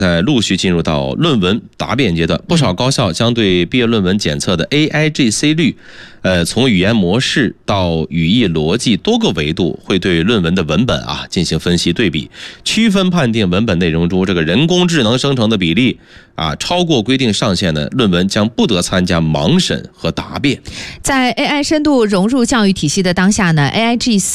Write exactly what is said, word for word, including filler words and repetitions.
在陆续进入到论文答辩阶段，不少高校将对毕业论文检测的 A I G C 率，呃，从语言模式到语义逻辑多个维度，会对论文的文本啊进行分析对比，区分判定文本内容中这个人工智能生成的比例啊超过规定上限的论文将不得参加盲审和答辩。 在 A I 深度融入教育体系的当下呢 ，A I G